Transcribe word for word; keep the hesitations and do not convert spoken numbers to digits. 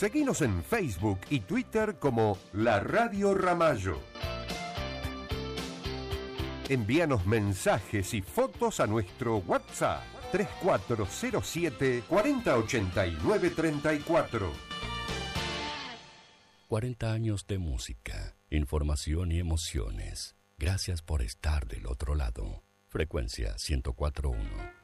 Seguinos en Facebook y Twitter como La Radio Ramallo. Envíanos mensajes y fotos a nuestro WhatsApp tres cuatro cero siete, cuatro cero ocho nueve, tres cuatro. cuarenta años de música, información y emociones. Gracias por estar del otro lado. Frecuencia ciento cuatro punto uno.